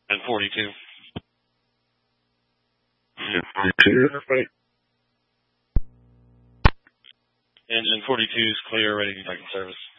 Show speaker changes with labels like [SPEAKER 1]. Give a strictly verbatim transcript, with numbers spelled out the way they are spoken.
[SPEAKER 1] And forty-two.
[SPEAKER 2] And forty-two, right?
[SPEAKER 1] Engine forty-two is clear, ready to be back in service.